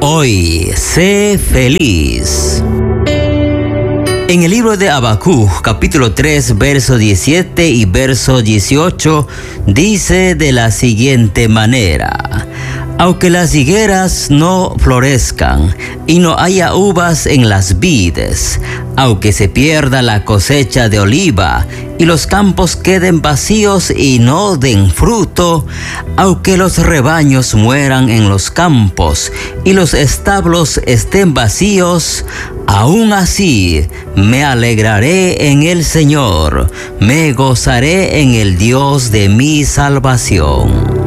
Hoy, sé feliz. En el libro de Habacuc, capítulo 3, verso 17 y verso 18, dice de la siguiente manera: aunque las higueras no florezcan y no haya uvas en las vides, aunque se pierda la cosecha de oliva y los campos queden vacíos y no den fruto, aunque los rebaños mueran en los campos y los establos estén vacíos, aún así me alegraré en el Señor, me gozaré en el Dios de mi salvación.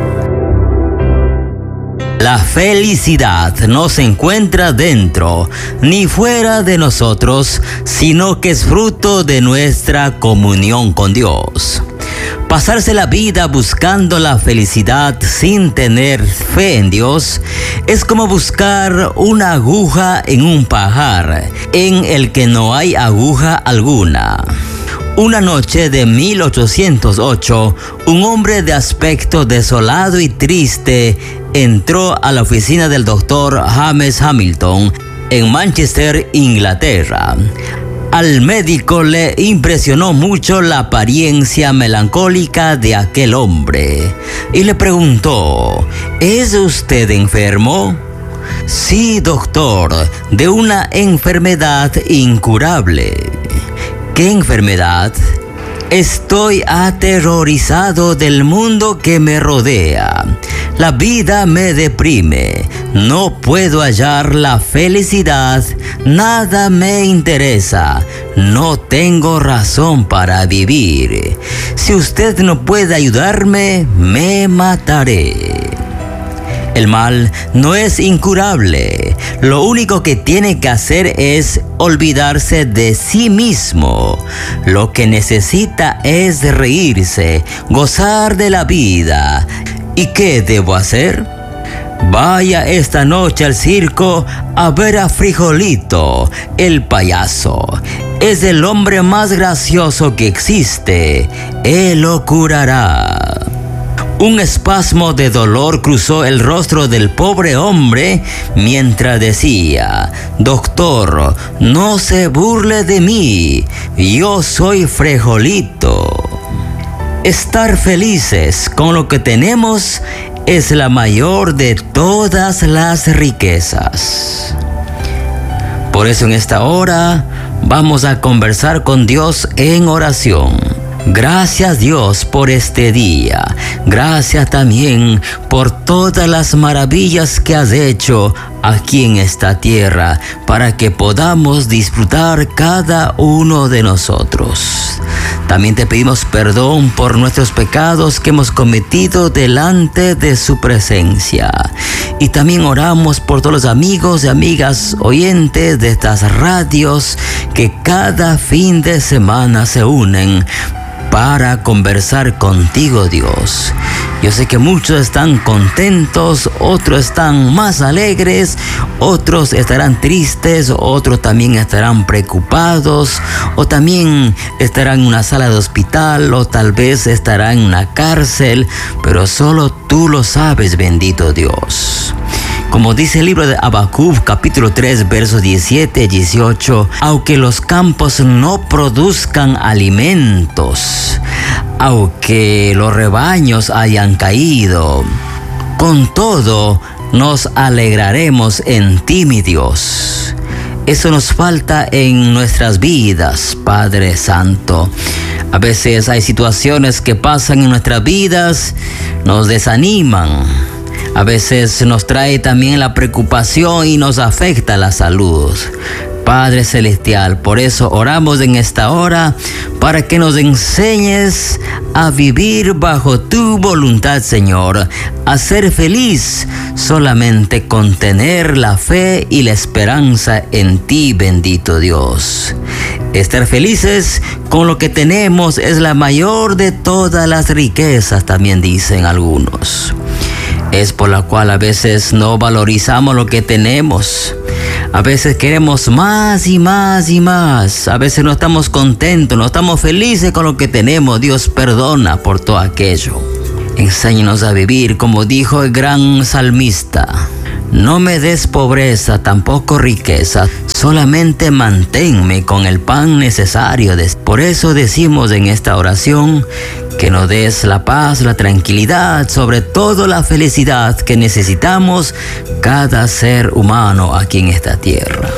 La felicidad no se encuentra dentro ni fuera de nosotros, sino que es fruto de nuestra comunión con Dios. Pasarse la vida buscando la felicidad sin tener fe en Dios es como buscar una aguja en un pajar en el que no hay aguja alguna. Una noche de 1808, un hombre de aspecto desolado y triste entró a la oficina del doctor James Hamilton en Manchester, Inglaterra. Al médico le impresionó mucho la apariencia melancólica de aquel hombre y le preguntó: ¿es usted enfermo? Sí, doctor, de una enfermedad incurable. ¿Qué enfermedad? Estoy aterrorizado del mundo que me rodea. La vida me deprime. No puedo hallar la felicidad. Nada me interesa. No tengo razón para vivir. Si usted no puede ayudarme, me mataré. El mal no es incurable. Lo único que tiene que hacer es olvidarse de sí mismo. Lo que necesita es reírse, gozar de la vida. ¿Y qué debo hacer? Vaya esta noche al circo a ver a Frijolito, el payaso. Es el hombre más gracioso que existe. Él lo curará. Un espasmo de dolor cruzó el rostro del pobre hombre mientras decía: doctor, no se burle de mí, yo soy Frijolito. Estar felices con lo que tenemos es la mayor de todas las riquezas. Por eso en esta hora vamos a conversar con Dios en oración. Gracias, Dios, por este día. Gracias también por todas las maravillas que has hecho aquí en esta tierra para que podamos disfrutar cada uno de nosotros. También te pedimos perdón por nuestros pecados que hemos cometido delante de su presencia. Y también oramos por todos los amigos y amigas oyentes de estas radios que cada fin de semana se unen para conversar contigo, Dios. Yo sé que muchos están contentos, otros están más alegres, otros estarán tristes, otros también estarán preocupados, o también estarán en una sala de hospital, o tal vez estarán en una cárcel, pero solo tú lo sabes, bendito Dios. Como dice el libro de Habacuc, capítulo 3, versos 17 y 18, aunque los campos no produzcan alimentos, aunque los rebaños hayan caído, con todo nos alegraremos en ti, mi Dios. Eso nos falta en nuestras vidas, Padre Santo. A veces hay situaciones que pasan en nuestras vidas, nos desaniman. A veces nos trae también la preocupación y nos afecta la salud. Padre Celestial, por eso oramos en esta hora para que nos enseñes a vivir bajo tu voluntad, Señor, a ser feliz solamente con tener la fe y la esperanza en ti, bendito Dios. Estar felices con lo que tenemos es la mayor de todas las riquezas, también dicen algunos. Es por la cual a veces no valorizamos lo que tenemos. A veces queremos más y más y más. A veces no estamos contentos, no estamos felices con lo que tenemos. Dios perdona por todo aquello. Enséñanos a vivir como dijo el gran salmista. No me des pobreza, tampoco riqueza, solamente manténme con el pan necesario. Por eso decimos en esta oración que nos des la paz, la tranquilidad, sobre todo la felicidad que necesitamos cada ser humano aquí en esta tierra.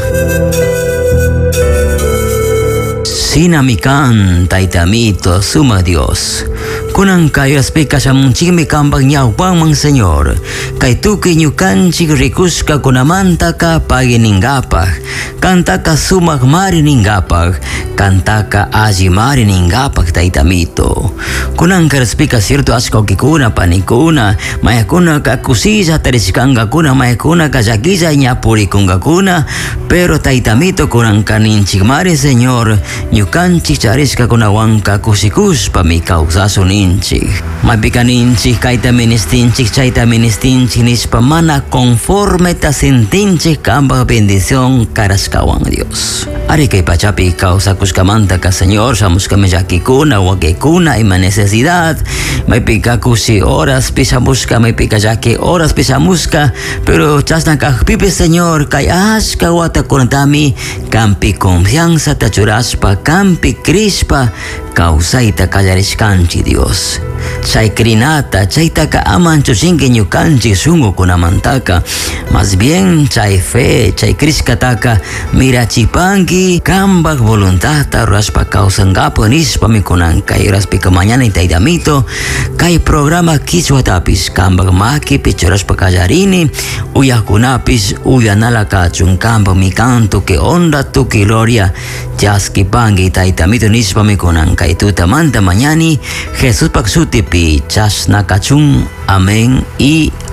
Sinamikan taitamito suma Dios. Kunang kayo aspika sa mungchimi kambang nyawang mang Senyor. Kay tuki nyukanchik rikuska kunamanta ka paginingapag. Kanta ka sumak mariningapag. Kanta ka aji mariningapag taitamito. Kunang karaspika sirto asko kikuna panikuna. Mayakuna ka kusisa tariskanga kuna. Mayakuna ka jakiza nyapuri kunga kuna. Pero taitamito kunang kaninchik mari Senyor. Nyukanchik chariska kunawang ka kusikus pa mi kausaso ninchik. Mapikaninchik kaita ministinchik chaita ministinchik nispamana conforme ta sentinchik kamba bendición karaskawang Dios. Ari kay pachapi kausa kuskamanta ka Señor samuskame kuna wakekuna ima necesidad. May pikakusi horas pisamuska may pikajaki horas pisamuska pero chasna kakpipi Señor kay aska wata kunatami kampi confianza tachuraspa kampi crispa kausaita kallariskanchi Dios. Chay krinata, chayta ka aman chuchinki ñukanchik sungu kunamantaka. Más bien chay fe, chay kriskataka mirachipanki kambak voluntata raspa kausangapo nispa mikunanka iraspika mañana itaitamito kay programa kichwatapis kambak maki pichuraspa kallarini uyakunapis uyanala kachun kambak mi canto que onda tu gloria yaskipanki itaitamito nispa mikunanka itutamanta mañani Jesús Paksuti pi chasna kachun. Amén y